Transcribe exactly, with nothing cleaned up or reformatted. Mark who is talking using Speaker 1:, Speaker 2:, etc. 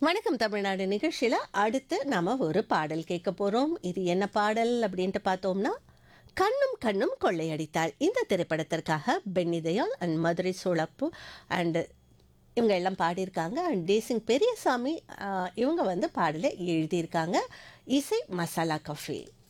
Speaker 1: வணக்கம் தமிழ்நாடு நிகழ்ச்சியில் அடுத்து நாம ஒரு பாடல் கேட்க போகிறோம். இது என்ன பாடல் அப்படின்ட்டு பார்த்தோம்னா, கண்ணும் கண்ணும் கொள்ளையடித்தாள் இந்த திரைப்படத்திற்காக Penney Dayal and Madurai சோழப்பு and இவங்க எல்லாம் பாடியிருக்காங்க. அண்ட் தேசிங் பெரியசாமி ஆஹ், இவங்க வந்து பாடலை எழுதியிருக்காங்க. இசை மசாலா கஃபே.